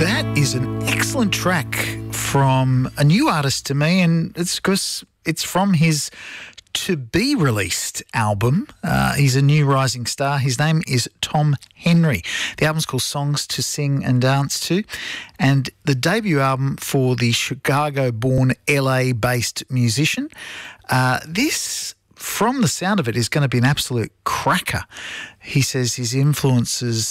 That is an excellent track from a new artist to me, and it's because it's from his to-be-released album. He's a new rising star. His name is Tom Henry. The album's called Songs to Sing and Dance To, and the debut album for the Chicago-born, LA-based musician. This, from the sound of it, is going to be an absolute cracker. He says his influences